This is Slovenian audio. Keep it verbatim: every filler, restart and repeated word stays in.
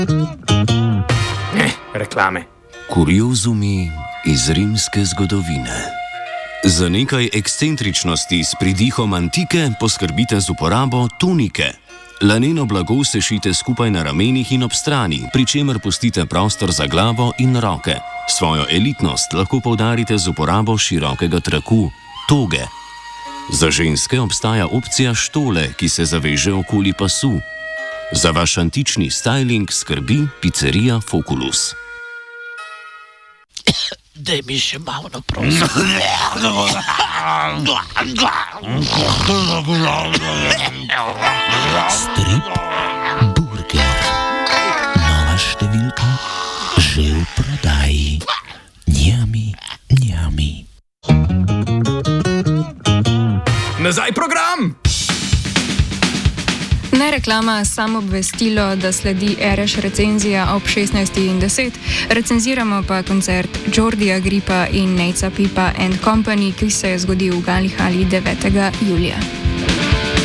Eh, reklame. Kuriozumi iz rimske zgodovine. Za nekaj ekscentričnosti s pridihom antike poskrbite z uporabo tunike. Laneno blago sešite skupaj na ramenih in ob strani, pri čemer pustite prostor za glavo in roke. Svojo elitnost lahko poudarite z uporabo širokega traku, toge. Za ženske obstaja opcija štole, ki se zaveže okoli pasu. Za vaš antični styling skrbi pizzerija Foculus. Daj mi še malo, prosim. Strip burger. Nova številka že v prodaji. Njami, njami. Nazaj program! Ne reklama, samo obvestilo, da sledi Ereš recenzija ob šestnajstih in deset. Recenziramo pa koncert Jordija Gripa in Neca Pipa and Company, ki se je zgodil v Gali Hali devetega julija.